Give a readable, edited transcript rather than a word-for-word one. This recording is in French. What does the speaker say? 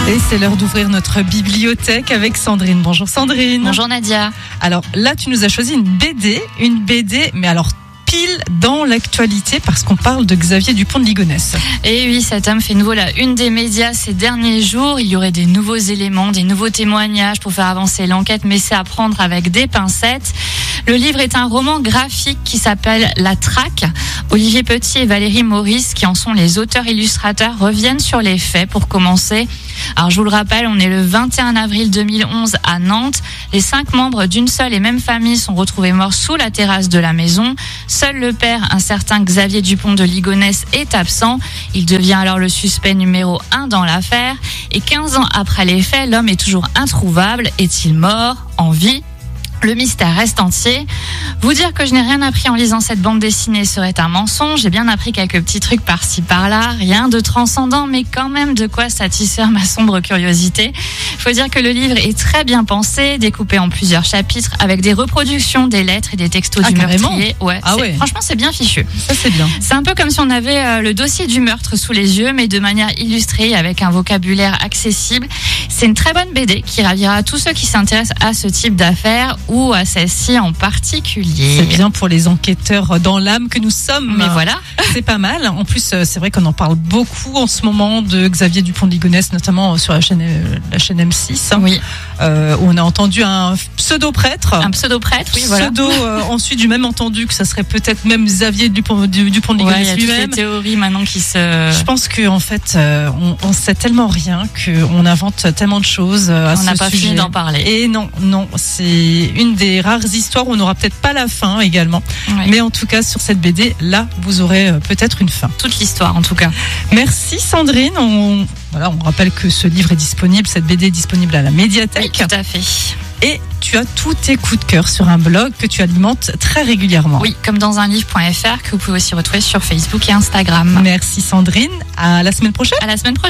Et c'est l'heure d'ouvrir notre bibliothèque avec Sandrine. Bonjour Sandrine. Bonjour Nadia. Alors là, tu nous as choisi une BD, mais alors pile dans l'actualité parce qu'on parle de Xavier Dupont de Ligonnès. Et oui, cet homme fait nouveau la une des médias ces derniers jours. Il y aurait des nouveaux éléments, des nouveaux témoignages pour faire avancer l'enquête, mais c'est à prendre avec des pincettes. Le livre est un roman graphique qui s'appelle La Traque. Olivier Petit et Valérie Maurice, qui en sont les auteurs-illustrateurs, reviennent sur les faits pour commencer. Alors je vous le rappelle, on est le 21 avril 2011 à Nantes. Les 5 membres d'une seule et même famille sont retrouvés morts sous la terrasse de la maison. Seul le père, un certain Xavier Dupont de Ligonnès, est absent. Il devient alors le suspect numéro 1 dans l'affaire. Et 15 ans après les faits, l'homme est toujours introuvable. Est-il mort, en vie ? Le mystère reste entier. Vous dire que je n'ai rien appris en lisant cette bande dessinée serait un mensonge. J'ai bien appris quelques petits trucs par-ci par-là. Rien de transcendant, mais quand même de quoi satisfaire ma sombre curiosité. Il faut dire que le livre est très bien pensé, découpé en plusieurs chapitres, avec des reproductions, des lettres et des textos du meurtrier. Ouais, franchement, c'est bien fichu. Ça, c'est bien. C'est un peu comme si on avait le dossier du meurtre sous les yeux, mais de manière illustrée, avec un vocabulaire accessible. C'est une très bonne BD qui ravira tous ceux qui s'intéressent à ce type d'affaires ou à celle-ci en particulier. C'est bien pour les enquêteurs dans l'âme que nous sommes. Mais voilà. C'est pas mal. En plus, c'est vrai qu'on en parle beaucoup en ce moment de Xavier Dupont de Ligonnès, notamment sur la chaîne M6. Oui. Où on a entendu un pseudo-prêtre. Un pseudo-prêtre, oui, voilà. Ensuite, j'ai même entendu que ça serait peut-être même Xavier Dupont de Ligonnès lui-même. Il y a toutes les théories maintenant qui se... Je pense qu'en fait, on sait tellement rien qu'on invente tellement de choses à ce sujet. On n'a pas fini d'en parler. Et non, c'est une des rares histoires où on n'aura peut-être pas la fin également. Ouais. Mais en tout cas, sur cette BD, là, vous aurez peut-être une fin. Toute l'histoire, en tout cas. Merci Sandrine. On rappelle que ce livre est disponible, cette BD est disponible à la médiathèque. Oui, tout à fait. Et tu as tous tes coups de cœur sur un blog que tu alimentes très régulièrement. Oui, comme dans un livre.fr que vous pouvez aussi retrouver sur Facebook et Instagram. Merci Sandrine. À la semaine prochaine. À la semaine prochaine.